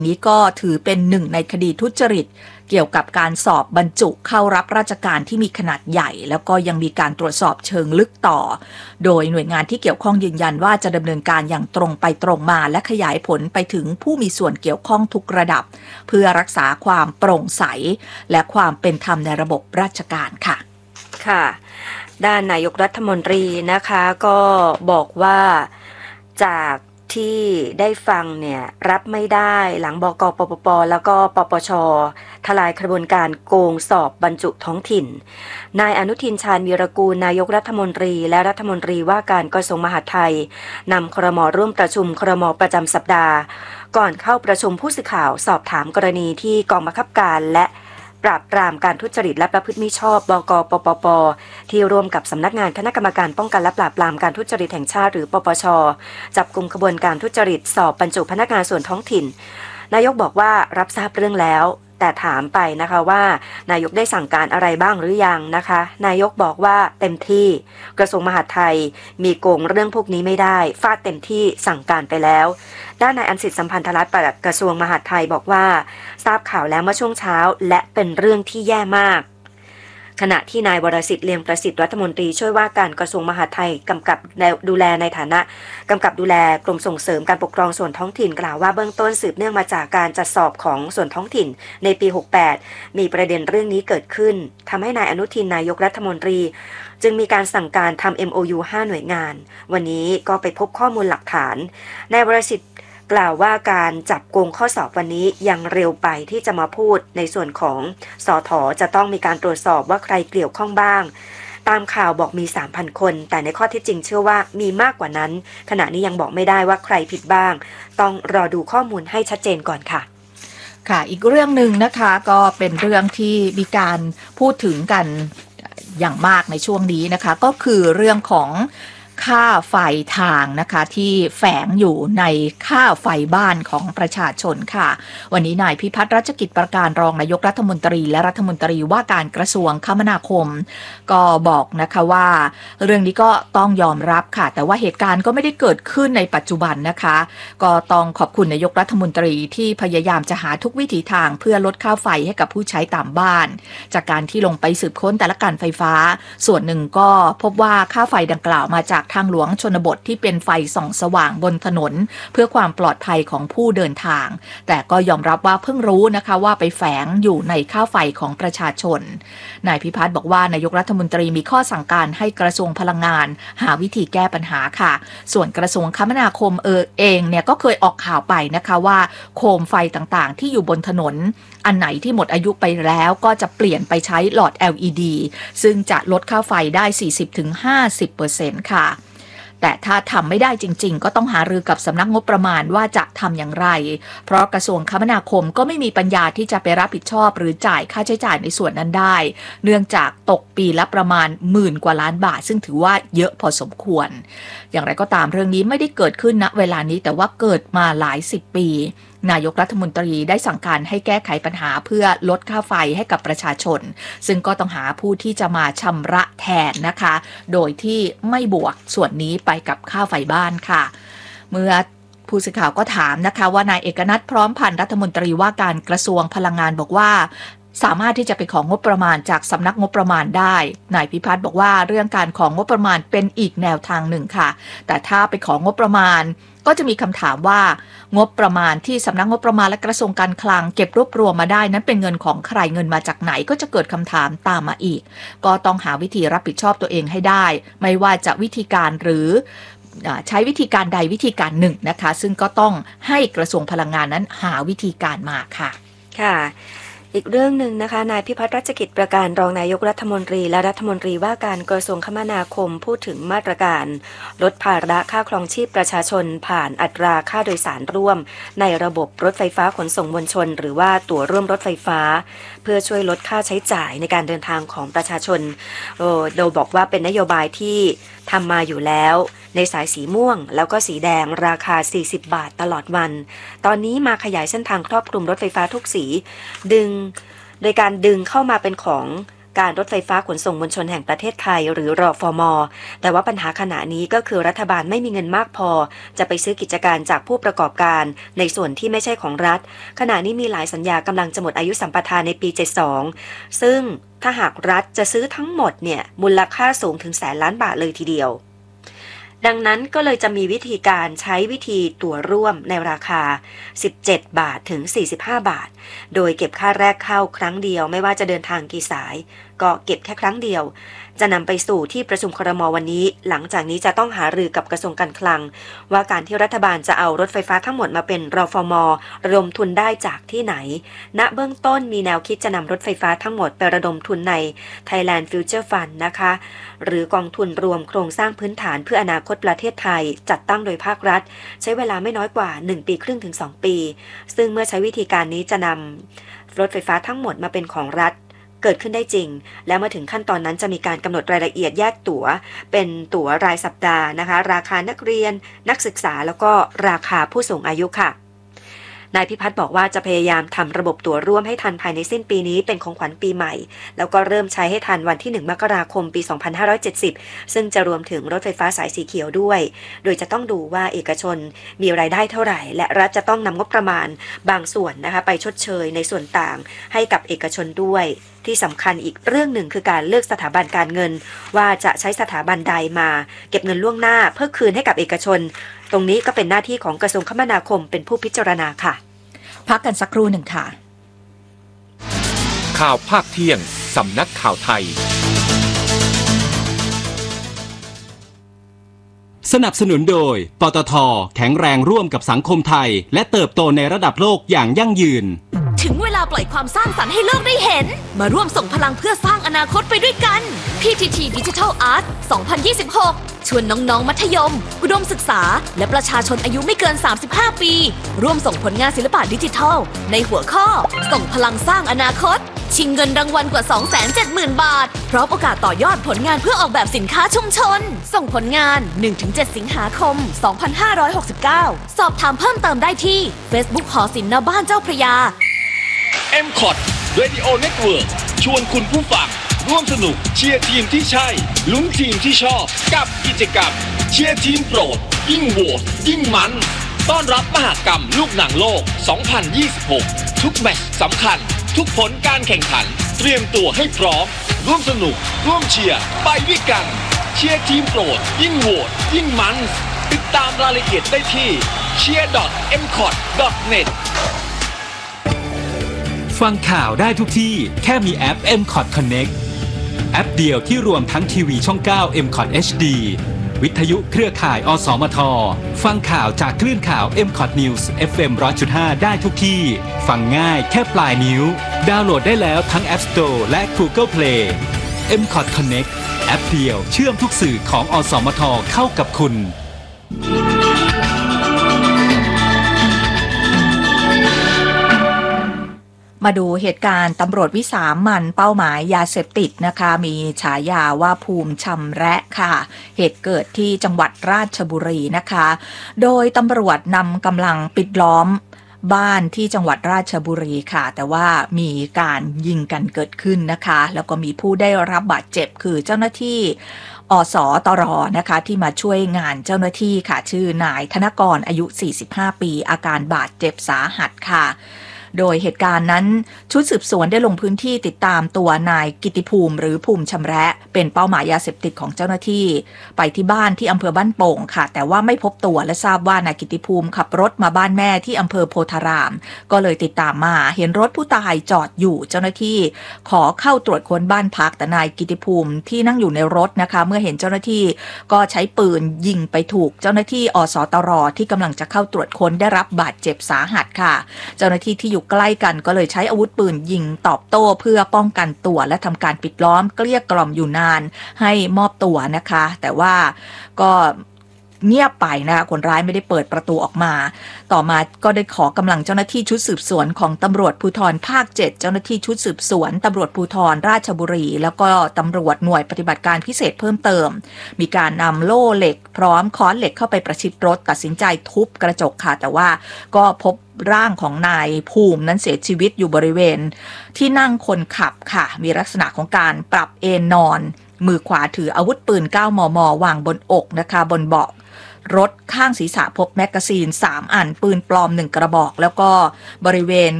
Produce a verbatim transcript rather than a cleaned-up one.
นี้ก็ถือเป็นหนึ่งในคดีทุจริตเกี่ยวกับการสอบบรรจุเข้ารับราชการที่มีขนาดใหญ่แล้วก็ยังมีการตรวจสอบเชิงลึกต่อโดยหน่วยงานที่เกี่ยวข้องยืนยันว่าจะดำเนินการอย่างตรงไปตรงมาและขยายผลไปถึงผู้มีส่วนเกี่ยวข้องทุกระดับเพื่อรักษาความโปร่งใสและความเป็นธรรมในระบบราชการค่ะค่ะด้านนายกรัฐมนตรีนะคะก็บอกว่าจากที่ได้ฟังเนี่ยรับไม่ได้หลังบก.ปปป.แล้วก็ปปช.ทลายกระบวนการโกงสอบบรรจุท้องถิ่นนายอนุทินชาญวีรกูลนายกรัฐมนตรีและรัฐมนตรีว่าการกระทรวงมหาดไทยนำครม.ร่วมประชุมครม.ประจำสัปดาห์ก่อนเข้าประชุมผู้สื่อข่าวสอบถามกรณีที่กองบังคับการและปราบปรามการทุจริตและประพฤติมิชอบบก.ปปป.ที่ร่วมกับสำนักงานคณะกรรมการป้องกันและปราบปรามการทุจริตแห่งชาติหรือปปช.จับกุมขบวนการทุจริตสอบบรรจุพนักงานส่วนท้องถิ่นนายกบอกว่ารับทราบเรื่องแล้วแต่ถามไปนะคะว่านายกได้สั่งการอะไรบ้างหรือยังนะคะนายกบอกว่าเต็มที่กระทรวงมหาดไทยมีโกงเรื่องพวกนี้ไม่ได้ฟาดเต็มที่สั่งการไปแล้วด้านนายอันสิทธิ์สัมพันธรัตน์ปลัดกระทรวงมหาดไทยบอกว่าทราบข่าวแล้วเมื่อช่วงเช้าและเป็นเรื่องที่แย่มากขณะที่นายวรสิทธิ์เลียมประสิทธิ์รัฐมนตรีช่วยว่าการกระทรวงมหาดไทยกำกับดูแลในฐานะกำกับดูแลกรมส่งเสริมการปกครองส่วนท้องถิ่นกล่าวว่าเบื้องต้นสืบเนื่องมาจากการจัดสอบของส่วนท้องถิ่นในปีหกสิบแปดมีประเด็นเรื่องนี้เกิดขึ้นทำให้นายอนุทินนายกรัฐมนตรีจึงมีการสั่งการทำ เอ็ม โอ ยู ห้า หน่วยงานวันนี้ก็ไปพบข้อมูลหลักฐานนายวรสิทธิ์กล่าวว่าการจับโกงข้อสอบวันนี้ยังเร็วไปที่จะมาพูดในส่วนของสท.จะต้องมีการตรวจสอบว่าใครเกี่ยวข้องบ้างตามข่าวบอกมี สามพัน คนแต่ในข้อเท็จจริงเชื่อว่ามีมากกว่านั้นขณะนี้ยังบอกไม่ได้ว่าใครผิดบ้างต้องรอดูข้อมูลให้ชัดเจนก่อนค่ะค่ะอีกเรื่องหนึ่งนะคะก็เป็นเรื่องที่มีการพูดถึงกันอย่างมากในช่วงนี้นะคะก็คือเรื่องของค่าไฟทางนะคะที่แฝงอยู่ในค่าไฟบ้านของประชาชนค่ะวันนี้นายพิพัฒน์รัชกิจประการรองนายกรัฐมนตรีและรัฐมนตรีว่าการกระทรวงคมนาคมก็บอกนะคะว่าเรื่องนี้ก็ต้องยอมรับค่ะแต่ว่าเหตุการณ์ก็ไม่ได้เกิดขึ้นในปัจจุบันนะคะก็ต้องขอบคุณนายกรัฐมนตรีที่พยายามจะหาทุกวิถีทางเพื่อลดค่าไฟให้กับผู้ใช้ตามบ้านจากการที่ลงไปสืบค้นแต่ละการไฟฟ้าส่วนหนึ่งก็พบว่าค่าไฟดังกล่าวมาจากทางหลวงชนบทที่เป็นไฟส่องสว่างบนถนนเพื่อความปลอดภัยของผู้เดินทางแต่ก็ยอมรับว่าเพิ่งรู้นะคะว่าไปแฝงอยู่ในค่าไฟของประชาชนนายพิพัฒน์บอกว่านายกรัฐมนตรีมีข้อสั่งการให้กระทรวงพลังงานหาวิธีแก้ปัญหาค่ะส่วนกระทรวงคมนาคมเออเองเนี่ยก็เคยออกข่าวไปนะคะว่าโคมไฟต่างๆที่อยู่บนถนนอันไหนที่หมดอายุไปแล้วก็จะเปลี่ยนไปใช้หลอด แอล อี ดี ซึ่งจะลดค่าไฟได้ สี่สิบถึงห้าสิบเปอร์เซ็นต์ ค่ะแต่ถ้าทำไม่ได้จริงๆก็ต้องหารือกับสำนักงบประมาณว่าจะทำอย่างไรเพราะกระทรวงคมนาคมก็ไม่มีปัญญาที่จะไปรับผิดชอบหรือจ่ายค่าใช้จ่ายในส่วนนั้นได้เนื่องจากตกปีละประมาณหมื่นกว่าล้านบาทซึ่งถือว่าเยอะพอสมควรอย่างไรก็ตามเรื่องนี้ไม่ได้เกิดขึ้นณเวลานี้แต่ว่าเกิดมาหลายสิบปีนายกรัฐมนตรีได้สั่งการให้แก้ไขปัญหาเพื่อลดค่าไฟให้กับประชาชนซึ่งก็ต้องหาผู้ที่จะมาชำระแทนนะคะโดยที่ไม่บวกส่วนนี้ไปกับค่าไฟบ้านค่ะเมื่อผู้สื่อข่าวก็ถามนะคะว่านายเอกนัทพร้อมพันธ์รัฐมนตรีว่าการกระทรวงพลังงานบอกว่าสามารถที่จะไปของงบประมาณจากสำนักงบประมาณได้นายพิพัฒน์บอกว่าเรื่องการของงบประมาณเป็นอีกแนวทางหนึ่งค่ะแต่ถ้าไปของงบประมาณก็จะมีคำถามว่างบประมาณที่สำนักงบประมาณและกระทรวงการคลังเก็บรวบรวมมาได้นั้นเป็นเงินของใครเงินมาจากไหนก็จะเกิดคำถามตามมาอีกก็ต้องหาวิธีรับผิดชอบตัวเองให้ได้ไม่ว่าจะวิธีการหรือใช้วิธีการใดวิธีการหนึ่งนะคะซึ่งก็ต้องให้กระทรวงพลังงานนั้นหาวิธีการมาค่ะค่ะอีกเรื่องหนึ่งนะคะนายพิพัฒน์รัชกิจประการรองนายกรัฐมนตรีและรัฐมนตรีว่าการกระทรวงคมนาคมพูดถึงมาตรการลดภาระค่าครองชีพประชาชนผ่านอัตราค่าโดยสารร่วมในระบบรถไฟฟ้าขนส่งมวลชนหรือว่าตั๋วร่วมรถไฟฟ้าเพื่อช่วยลดค่าใช้จ่ายในการเดินทางของประชาชนโดยบอกว่าเป็นนโยบายที่ทำมาอยู่แล้วในสายสีม่วงแล้วก็สีแดงราคาสี่สิบบาทตลอดวันตอนนี้มาขยายเส้นทางครอบคลุมรถไฟฟ้าทุกสีดึงโดยการดึงเข้ามาเป็นของการรถไฟฟ้าขนส่งมวลชนแห่งประเทศไทยหรือรฟม.แต่ว่าปัญหาขณะนี้ก็คือรัฐบาลไม่มีเงินมากพอจะไปซื้อกิจการจากผู้ประกอบการในส่วนที่ไม่ใช่ของรัฐขณะนี้มีหลายสัญญากำลังจะหมดอายุสัมปทานในปีเจ็ดสิบสองซึ่งถ้าหากรัฐจะซื้อทั้งหมดเนี่ยมูลค่าสูงถึงแสนล้านบาทเลยทีเดียวดังนั้นก็เลยจะมีวิธีการใช้วิธีตั๋วร่วมในราคาสิบเจ็ดบาทถึงสี่สิบห้าบาทโดยเก็บค่าแรกเข้าครั้งเดียวไม่ว่าจะเดินทางกี่สายก็เก็บแค่ครั้งเดียวจะนำไปสู่ที่ประชุมครม.วันนี้หลังจากนี้จะต้องหารือกับกระทรวงการคลังว่าการที่รัฐบาลจะเอารถไฟฟ้าทั้งหมดมาเป็นรฟม.ระดมทุนได้จากที่ไหนณเบื้องต้นมีแนวคิดจะนำรถไฟฟ้าทั้งหมดไประดมทุนใน Thailand Future Fund นะคะหรือกองทุนรวมโครงสร้างพื้นฐานเพื่ออนาคตประเทศไทยจัดตั้งโดยภาครัฐใช้เวลาไม่น้อยกว่าหนึ่งปีครึ่งถึงสองปีซึ่งเมื่อใช้วิธีการนี้จะนำรถไฟฟ้าทั้งหมดมาเป็นของรัฐเกิดขึ้นได้จริงแล้วมาถึงขั้นตอนนั้นจะมีการกำหนดรายละเอียดแยกตั๋วเป็นตั๋วรายสัปดาห์นะคะราคานักเรียนนักศึกษาแล้วก็ราคาผู้สูงอายุค่ะนายพิพัฒน์บอกว่าจะพยายามทำระบบตั๋วร่วมให้ทันภายในสิ้นปีนี้เป็นของขวัญปีใหม่แล้วก็เริ่มใช้ให้ทันวันที่หนึ่งมกราคมปีสองพันห้าร้อยเจ็ดสิบซึ่งจะรวมถึงรถไฟฟ้าสายสีเขียวด้วยโดยจะต้องดูว่าเอกชนมีรายได้เท่าไหร่และรัฐจะต้องนำงบประมาณบางส่วนนะคะไปชดเชยในส่วนต่างให้กับเอกชนด้วยที่สำคัญอีกเรื่องหนึ่งคือการเลือกสถาบันการเงินว่าจะใช้สถาบันใดมาเก็บเงินล่วงหน้าเพื่อคืนให้กับเอกชนตรงนี้ก็เป็นหน้าที่ของกระทรวงคมนาคมเป็นผู้พิจารณาค่ะพักกันสักครู่หนึ่งค่ะข่าวภาคเที่ยงสำนักข่าวไทยสนับสนุนโดยปตท.แข็งแรงร่วมกับสังคมไทยและเติบโตในระดับโลกอย่างยั่งยืนถึงเวลาปล่อยความสร้างสรรค์ให้โลกได้เห็นมาร่วมส่งพลังเพื่อสร้างอนาคตไปด้วยกัน พี ที ที Digital Art สองพันยี่สิบหกชวนน้องๆมัธยมอุดมศึกษาและประชาชนอายุไม่เกินสามสิบห้าปีร่วมส่งผลงานศิลปะดิจิทัลในหัวข้อส่งพลังสร้างอนาคตชิงเงินรางวัลกว่า สองแสนเจ็ดหมื่น บาทพร้อมโอกาสต่อยอดผลงานเพื่อออกแบบสินค้าชุมชนส่งผลงาน หนึ่งถึงเจ็ด สิงหาคม สองพันห้าร้อยหกสิบเก้า สอบถามเพิ่มเติมได้ที่ Facebook หอศิลป์ณบ้านเจ้าพระยาเอ็ม คอท Radio Network ชวนคุณผู้ฟังร่วมสนุกเชียร์ทีมที่ใช่ลุ้นทีมที่ชอบกับกิจกรรมเชียร์ทีมโปรดยิ่งโหวตยิ่งมันต้อนรับมหกรรมลูกหนังโลก สองพันยี่สิบหก ทุกแมตช์สำคัญทุกผลการแข่งขันเตรียมตัวให้พร้อมร่วมสนุกร่วมเชียร์ไปด้วยกันเชียร์ทีมโปรดยิ่งโหวตยิ่งมันติดตามรายละเอียดได้ที่ เชียร์ ดอท เอ็ม คอท ดอท เน็ตฟังข่าวได้ทุกที่แค่มีแอป เอ็ม คอท Connect แอปเดียวที่รวมทั้งทีวีช่อง เก้า เอ็ม คอท เอช ดี วิทยุเครือข่ายอสมทฟังข่าวจากคลื่นข่าว เอ็ม คอท News เอฟ เอ็ม หนึ่งร้อยจุดห้า ได้ทุกที่ฟังง่ายแค่ปลายนิ้วดาวน์โหลดได้แล้วทั้ง App Store และ Google Play เอ็ม คอท Connect แอปเดียวเชื่อมทุกสื่อของอสมทเข้ากับคุณมาดูเหตุการณ์ตำรวจวิสามันเป้าหมายยาเสพติดนะคะมีฉายาว่าภูมิชำแระค่ะเหตุเกิดที่จังหวัดราชบุรีนะคะโดยตำรวจนำกำลังปิดล้อมบ้านที่จังหวัดราชบุรีค่ะแต่ว่ามีการยิงกันเกิดขึ้นนะคะแล้วก็มีผู้ได้รับบาดเจ็บคือเจ้าหน้าที่อสตรนะคะที่มาช่วยงานเจ้าหน้าที่ค่ะชื่อนายธนกรอายุสี่สิบห้าปีอาการบาดเจ็บสาหัสค่ะโดยเหตุการณ์นั้นชุดสืบสวนได้ลงพื้นที่ติดตามตัวนายกิติภูมิหรือภูมิชำแระเป็นเป้าหมายยาเสพติดของเจ้าหน้าที่ไปที่บ้านที่อำเภอบ้านโป่งค่ะแต่ว่าไม่พบตัวและทราบว่านายกิติภูมิขับรถมาบ้านแม่ที่อำเภอโพธารามก็เลยติดตามมาเห็นรถผู้ตายจอดอยู่เจ้าหน้าที่ขอเข้าตรวจค้นบ้านพักแต่นายกิติภูมิที่นั่งอยู่ในรถนะคะเมื่อเห็นเจ้าหน้าที่ก็ใช้ปืนยิงไปถูกเจ้าหน้าที่อสตรที่กำลังจะเข้าตรวจค้นได้รับบาดเจ็บสาหัสค่ะเจ้าหน้าที่ที่อยู่ใกล้กันก็เลยใช้อาวุธปืนยิงตอบโต้เพื่อป้องกันตัวและทำการปิดล้อมเกลี้ยกล่อมอยู่นานให้มอบตัวนะคะแต่ว่าก็เงียบไปนะคะคนร้ายไม่ได้เปิดประตูออกมาต่อมาก็ได้ขอกำลังเจ้าหน้าที่ชุดสืบสวนของตำรวจภูธรภาคเจ็ดเจ้าหน้าที่ชุดสืบสวนตำรวจภูธรราชบุรีแล้วก็ตำรวจหน่วยปฏิบัติการพิเศษเพิ่มเติมมีการนำโล่เหล็กพร้อมค้อนเหล็กเข้าไปประชิดรถตัดสินใจทุบกระจกค่ะแต่ว่าก็พบร่างของนายภูมินั้นเสียชีวิตอยู่บริเวณที่นั่งคนขับค่ะมีลักษณะของการปรับเอนนอนมือขวาถืออาวุธปืน เก้ามม วางบนอกนะคะบนเบาะรถข้างศีรษะพบแมกกาซีนสามอันปืนปลอมหนึ่งกระบอกแล้วก็บริเวณ